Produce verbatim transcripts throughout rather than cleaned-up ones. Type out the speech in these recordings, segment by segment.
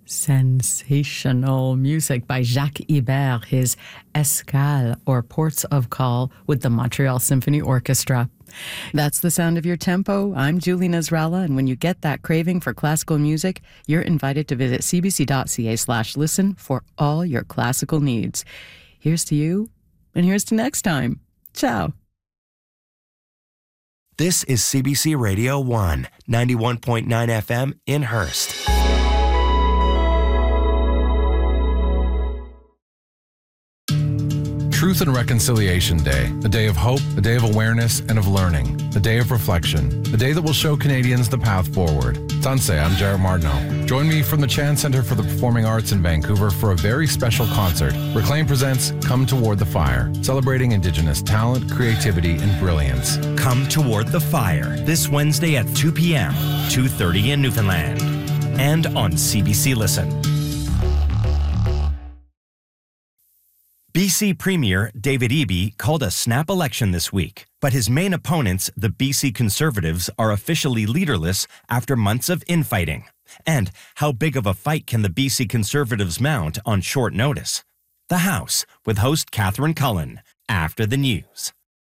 Sensational music by Jacques Ibert, his Escale, or Ports of Call, with the Montreal Symphony Orchestra. That's the sound of your tempo. I'm Julie Nasrallah, and when you get that craving for classical music, you're invited to visit cbc.ca slash listen for all your classical needs. Here's to you, and here's to next time. Ciao. This is C B C Radio one, ninety-one point nine F M in Hearst. Truth and Reconciliation Day, a day of hope, a day of awareness and of learning, a day of reflection, a day that will show Canadians the path forward. Tanse, I'm Jared Martineau. Join me from the Chan Centre for the Performing Arts in Vancouver for a very special concert. Reclaim presents Come Toward the Fire, celebrating Indigenous talent, creativity, and brilliance. Come Toward the Fire, this Wednesday at two p.m., two thirty in Newfoundland, and on C B C Listen. B C Premier David Eby called a snap election this week, but his main opponents, the B C Conservatives, are officially leaderless after months of infighting. And how big of a fight can the B C Conservatives mount on short notice? The House, with host Catherine Cullen, after the news.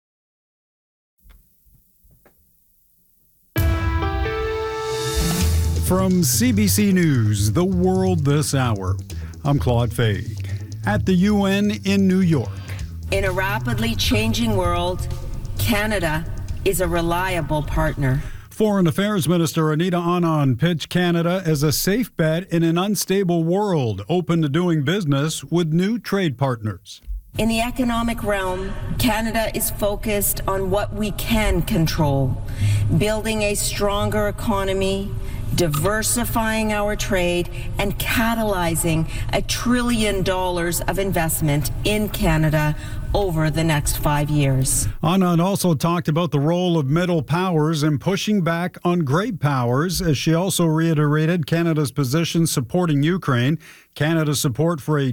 From C B C News, The World This Hour, I'm Claude Faig. At the U N in New York. In a rapidly changing world, Canada is a reliable partner. Foreign Affairs Minister Anita Anand pitched Canada as a safe bet in an unstable world, open to doing business with new trade partners. In the economic realm, Canada is focused on what we can control, building a stronger economy, diversifying our trade, and catalyzing a trillion dollars of investment in Canada over the next five years. Anand also talked about the role of middle powers in pushing back on great powers, as she also reiterated Canada's position supporting Ukraine, Canada's support for a